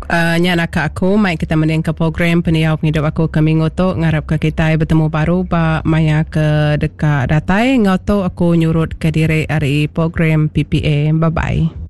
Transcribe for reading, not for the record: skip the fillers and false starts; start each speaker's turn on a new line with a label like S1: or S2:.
S1: Nya nak aku mai kita mending ke program peniau penghidup aku kami ngoto ngarap ke kita bertemu baru ba maya ke dekat datai ngoto aku nyurut ke diri RI program PPA. Bye bye.